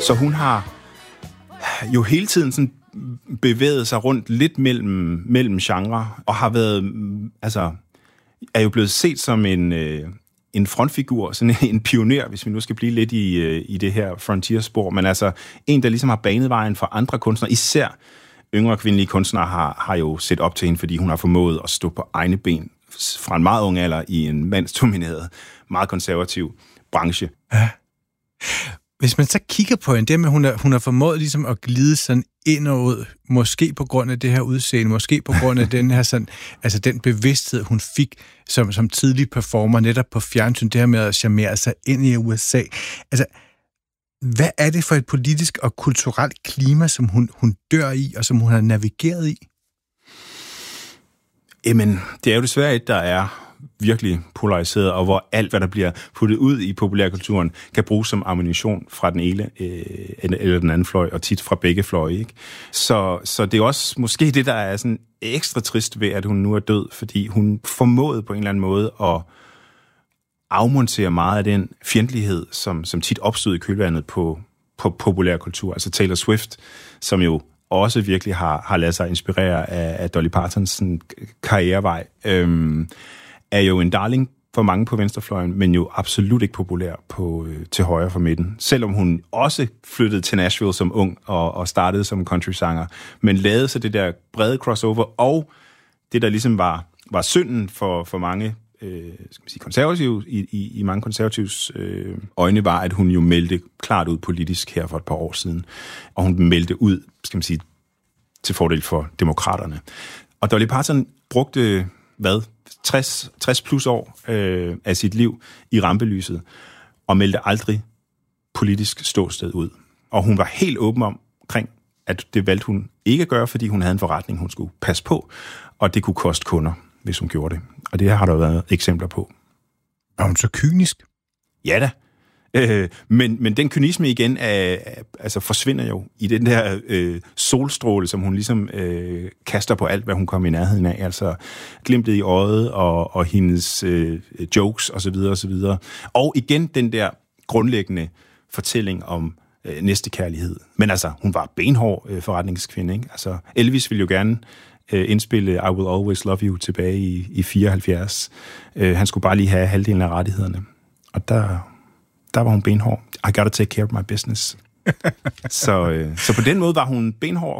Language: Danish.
Så hun har jo hele tiden sådan bevæget sig rundt lidt mellem genre, og har været, altså, er jo blevet set som en frontfigur, sådan en pioner, hvis vi nu skal blive lidt i det her frontierspor, men altså en, der ligesom har banet vejen for andre kunstnere, især yngre kvindelige kunstnere har jo set op til hende, fordi hun har formået at stå på egne ben fra en meget ung alder i en mandsdomineret, meget konservativ branche. Ja. Hvis man så kigger på hende, det med, hun har formået ligesom at glide sådan ind og ud, måske på grund af det her udseende, måske på grund af den her sådan, altså den bevidsthed, hun fik som tidlig performer netop på fjernsyn, det her med at charmere sig ind i USA. Altså, hvad er det for et politisk og kulturelt klima, som hun dør i, og som hun har navigeret i? Jamen, det er jo desværre et, der er virkelig polariseret, og hvor alt, hvad der bliver puttet ud i populærkulturen, kan bruges som ammunition fra den ene eller den anden fløj, og tit fra begge fløje, ikke? Så det er også måske det, der er sådan ekstra trist ved, at hun nu er død, fordi hun formåede på en eller anden måde at afmontere meget af den fjendtlighed, som tit opstod i kølvandet på populærkultur. Altså Taylor Swift, som jo også virkelig har ladet sig inspirere af Dolly Partons karrierevej, er jo en darling for mange på venstrefløjen, men jo absolut ikke populær til højre for midten. Selvom hun også flyttede til Nashville som ung og startede som country-sanger, men lavede så det der brede crossover, og det, der ligesom var synden for mange konservative, i mange konservatives øjne, var, at hun jo meldte klart ud politisk her for et par år siden. Og hun meldte ud, skal man sige, til fordel for demokraterne. Og Dolly Parton brugte, 60 plus år af sit liv i rampelyset, og meldte aldrig politisk ståsted ud. Og hun var helt åben omkring, at det valgte hun ikke at gøre, fordi hun havde en forretning, hun skulle passe på, og det kunne koste kunder, hvis hun gjorde det. Og det har der været eksempler på. Var hun så kynisk? Ja da. Men den kynisme igen altså forsvinder jo i den der solstråle, som hun ligesom kaster på alt, hvad hun kommer i nærheden af. Altså glimtet i øjet og hendes jokes osv. osv. Og igen den der grundlæggende fortælling om næstekærlighed. Men altså, hun var benhård forretningskvinde, ikke? Altså, Elvis ville jo gerne indspille I Will Always Love You tilbage i 74. Han skulle bare lige have halvdelen af rettighederne. Og der var hun benhård. I gotta take care of my business. Så på den måde var hun benhård